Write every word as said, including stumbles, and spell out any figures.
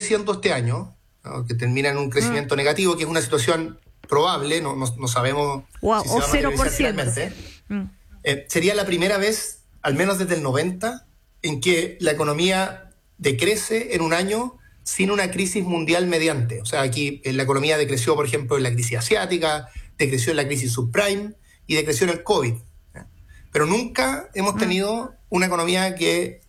creciendo este año, ¿no? Que termina en un crecimiento mm. negativo, que es una situación probable, no, no, no sabemos wow, si se o va a cero por materializar ciento. finalmente. Mm. Eh, sería la primera vez, al menos desde el noventa, en que la economía decrece en un año sin una crisis mundial mediante. O sea, aquí la economía decreció, por ejemplo, en la crisis asiática, decreció en la crisis subprime y decreció en el COVID. Pero nunca hemos tenido una economía que